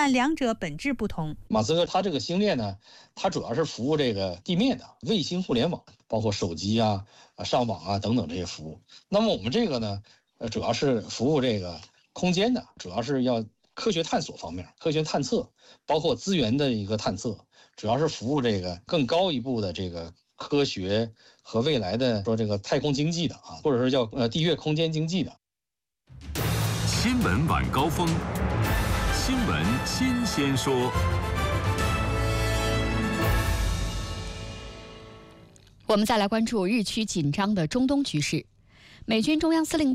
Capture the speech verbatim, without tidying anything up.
但两者本质不同。 马斯克他这个星链呢，它主要是服务这个地面的卫星互联网，包括手机啊、上网啊等等这些服务。那么我们这个呢，呃，主要是服务这个空间的，主要是要科学探索方面，科学探测，包括资源的一个探测，主要是服务这个更高一步的这个科学和未来的说这个太空经济的啊，或者是叫呃地月空间经济的。 新闻晚高峰，新闻新鲜说。 我们再来关注日趋紧张的中东局势。美军中央司令部